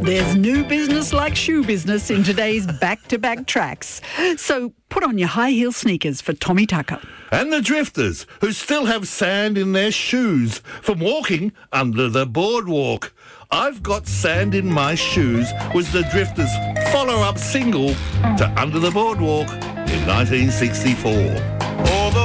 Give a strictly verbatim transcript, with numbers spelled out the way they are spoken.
There's new business like shoe business in today's back-to-back tracks. So put on your high-heel sneakers for Tommy Tucker. And the drifters, who still have sand in their shoes from walking under the boardwalk. I've Got Sand in My Shoes was the drifters' follow-up single to Under the Boardwalk in nineteen sixty-four.